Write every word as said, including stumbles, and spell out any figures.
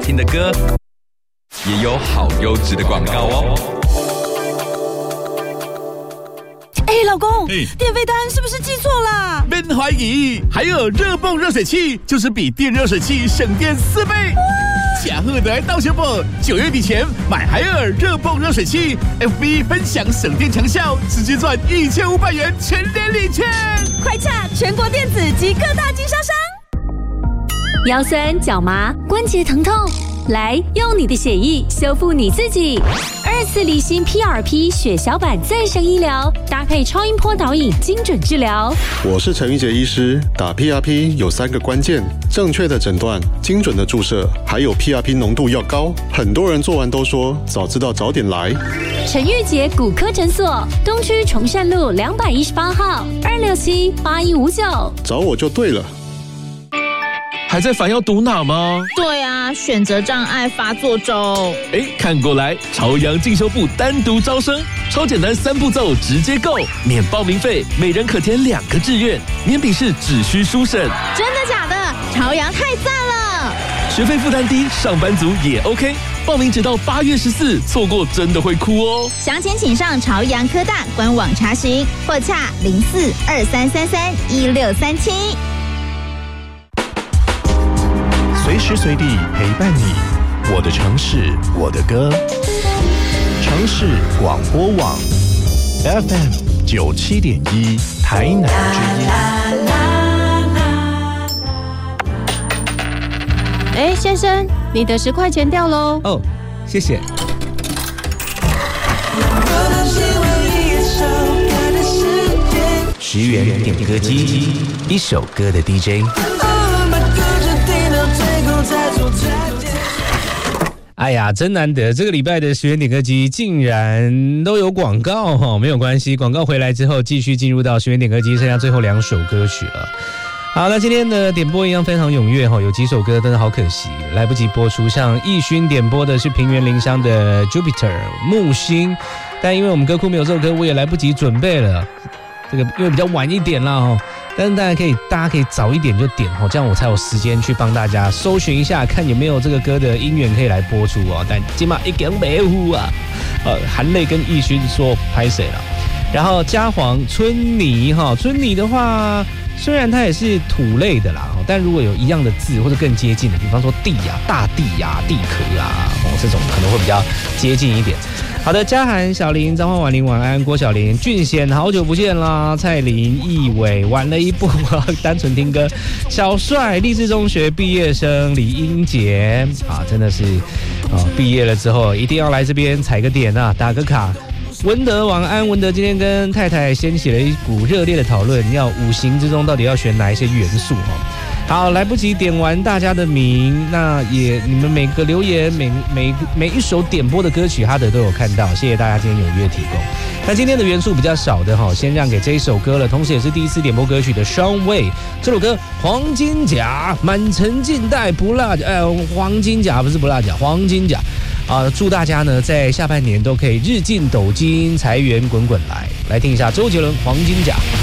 听的歌，也有好优质的广告哦。 哎，老公， 哎， 电费单是不是记错了？ 别怀疑，还有热泵热水器，就是比电热水器省电四倍。假贺的到手不？九月底前买海尔热泵热水器 ，F B 分享省电强效，直接赚一千五百元全年礼券。 快洽全国电子及各大经销商。 腰酸、脚麻、关节疼痛，来用你的血液修复你自己。二次离心 P R P 血小板再生医疗，搭配超音波导引精准治疗。 我是陈玉杰医师，打 P R P 有三个关键：正确的诊断、精准的注射，还有 P R P 浓度要高。很多人做完都说早知道早点来。 陈玉杰骨科诊所，东区崇善路两百一十八号，二六七八一五九， 找我就对了。 还在烦要读哪吗？ 对啊，选择障碍发作中。 哎，看过来，朝阳进修部单独招生，超简单三步骤直接购，免报名费，每人可填两个志愿，免笔试只需书审。 真的假的？朝阳太赞了！ 学费负担低，上班族也 OK。报名直到八月十四，错过真的会哭哦。 详情请上朝阳科大官网查询，或洽零四二三三三一六三七。 随时随地陪伴你，我的城市，我的歌。城市广播网 F M 九七点一，台南之音。 哎，先生，你的十块钱掉喽。 哦，谢谢。十元点歌机，一首歌的 D J。哎呀，真难得！这个礼拜的十元点歌机竟然都有广告哈，没有关系，广告回来之后继续进入到十元点歌机，剩下最后两首歌曲了。好，那今天的点播一样非常踊跃哈，有几首歌真的好可惜，来不及播出。像奕勋点播的是平原绫香的 Jupiter 木星，但因为我们歌库没有这首歌，我也来不及准备了。这个因为比较晚一点啦哈，但是大家可以大家可以早一点就点哈，这样我才有时间去帮大家搜寻一下，看有没有这个歌的音源可以来播出哦。但起码一点没有啊，呃，含泪跟奕勋说拍谁了。然后嘉煌春泥哈，春泥的话，虽然它也是土类的啦，但如果有一样的字或者更接近的，比方说地啊、大地啊、地壳啊，哦，这种可能会比较接近一点。好的，嘉涵、小林、张焕、婉玲晚安，郭小玲、俊贤好久不见啦，蔡琳、易伟晚了一步，单纯听歌，小帅、励志中学毕业生李英杰啊，真的是啊，毕业了之后一定要来这边踩个点啊，打个卡。文德晚安，文德今天跟太太掀起了一股热烈的讨论，要五行之中到底要选哪一些元素哦。好，来不及点完大家的名，那也你们每个留言每每每一首点播的歌曲，哈德都有看到，谢谢大家今天踊跃提供。那今天的元素比较少的哈，先让给这一首歌了，同时也是第一次点播歌曲的 Shawn Wei 这首歌《黄金甲》，满城尽带不落甲，呃，黄金甲不是不落甲，黄金甲。啊，祝大家呢在下半年都可以日进斗金，财源滚滚来。来听一下周杰伦《黄金甲》。